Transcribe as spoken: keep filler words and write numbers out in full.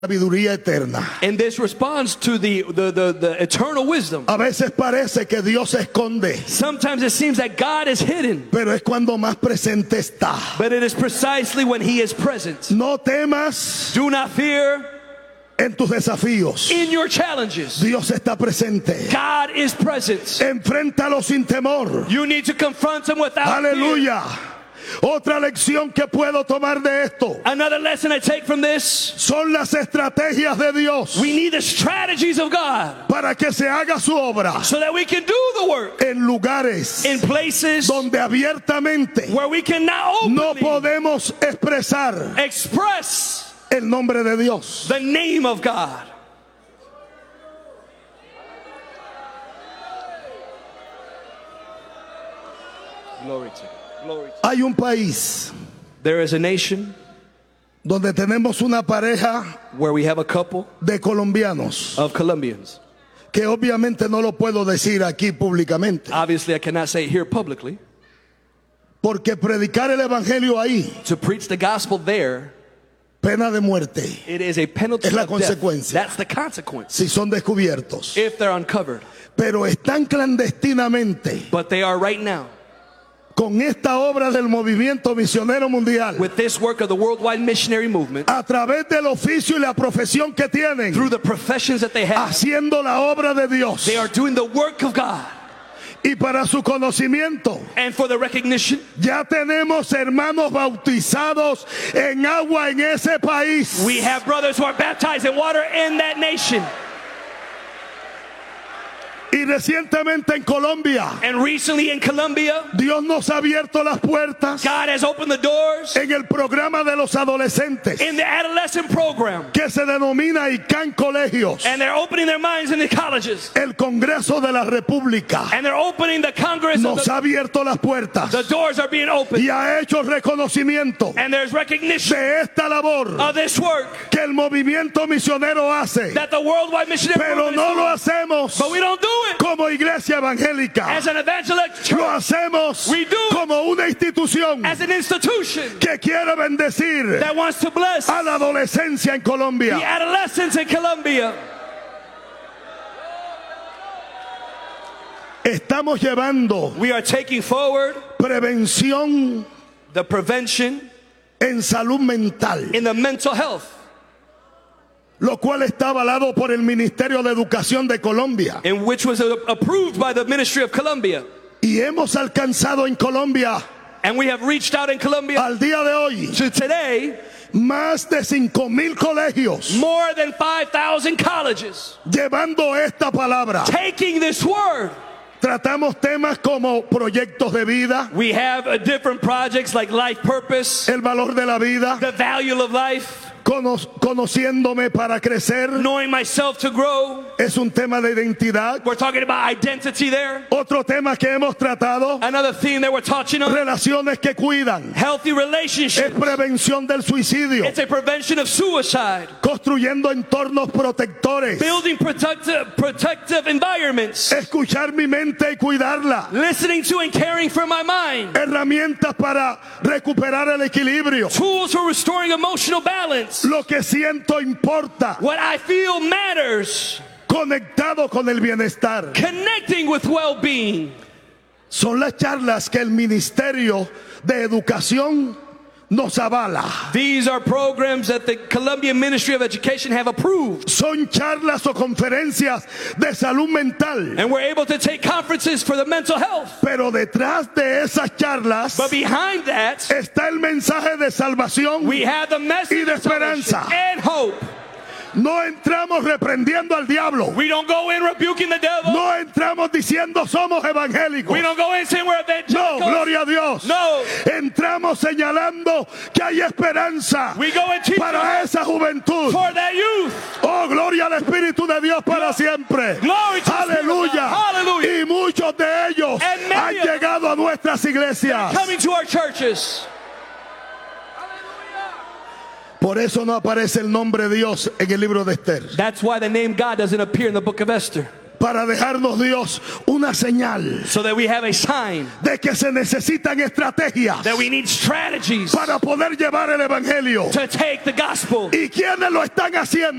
sabiduría eterna. And this responds to the, the, the, the eternal wisdom. A veces parece que Dios se esconde, Sometimes it seems that God is hidden, pero es cuando más presente está. but it is precisely when He is present. No temas Do not fear en tus desafíos. in your challenges. Dios está presente. God is present. Enfréntalo sin temor. You need to confront Him without fear. Aleluya. Otra lección que puedo tomar de esto Another lesson I take from this, son las estrategias de Dios we need the strategies of God para que se haga su obra so that we can do the work en lugares in places donde abiertamente where we can not no openly podemos expresar express el nombre de Dios. the name of God. Glory to God. Glory to God. Hay un país There is a nation donde tenemos una pareja where we have a couple de colombianos of Colombians. que obviamente no lo puedo decir aquí públicamente, Obviously, I cannot say it here publicly. porque predicar el evangelio ahí, To preach the gospel there, pena de muerte it is a penalty Es la of death. consecuencia. That's the consequence si son descubiertos, if they're uncovered. pero están clandestinamente But they are right now, con esta obra del movimiento misionero mundial, with this work of the worldwide missionary movement, a través del oficio y la profesión que tienen, through the professions that they have, haciendo la obra de Dios. they are doing the work of God. Y para su conocimiento, And for the recognition, ya tenemos hermanos bautizados en agua en ese país. we have brothers who are baptized in water in that nation. Y recientemente en Colombia, And recently in Colombia, Dios nos ha abierto las puertas God has opened the doors en el programa de los adolescentes in the adolescent program. que se denomina I C A N Colegios, And they're opening their minds in the colleges. el Congreso de la República. And they're opening the Congress of Nos the, ha abierto las puertas the doors are being opened. y ha hecho reconocimiento And there's recognition de esta labor of this work que el movimiento misionero hace, that the worldwide missionary pero movement no lo is doing. hacemos But we don't do it como iglesia evangélica, as an evangelical lo church, hacemos We do it como una institución as an institution que quiere bendecir that wants to bless a la adolescencia en the Colombia. adolescents in Colombia. Estamos llevando We are taking forward prevención the prevention en salud mental, in the mental health, lo cual está avalado por el Ministerio de Educación de Colombia. in which was uh, approved by the Ministry of Colombia. Y hemos alcanzado en Colombia And we have reached out in Colombia al día de hoy to today más de cinco mil colegios more than five thousand colleges llevando esta palabra. taking this word. Tratamos temas como proyectos de vida, We have uh, different projects like life purpose, el valor de la vida, the value of life, cono- conociéndome para crecer, knowing myself to grow. es un tema de identidad. We're talking about identity there. Otro tema que hemos tratado, Another theme that we're touching on, relaciones que cuidan, healthy es relationships. prevención del suicidio, It's a prevention of suicide, construyendo entornos protectores, building protective, protective environments, escuchar mi mente y cuidarla, listening to and caring for my mind, herramientas para recuperar el equilibrio. tools for restoring emotional balance. Lo que siento importa, What I feel matters, conectado con el bienestar. connecting with well-being. Son las charlas que el Ministerio de Educación nos avala. These are programs that the Colombian Ministry of Education have approved. Son charlas o conferencias de salud mental. And we're able to take conferences for the mental health. Pero detrás de esas charlas But behind that, está el mensaje de salvación. we have the Y message de of salvation esperanza. and hope. No entramos reprendiendo al diablo. We don't go in rebuking the devil. No entramos diciendo somos evangélicos. We don't go in saying we're No, evangelicals. gloria a Dios. No. Entramos señalando que hay esperanza We go and teach para esa juventud. for that youth. Oh, gloria al Espíritu de Dios para siempre. Glory to the Spirit of Aleluya. God. Hallelujah. Y muchos de ellos And many han of them llegado a nuestras iglesias. Coming to our churches. Por eso no aparece el nombre de Dios en el libro de Esther. That's why the name God doesn't appear in the book of Esther. para dejarnos Dios una señal so that we have a sign de que se necesitan estrategias that we need strategies para poder llevar el evangelio. to take the gospel. ¿Y quiénes lo están haciendo?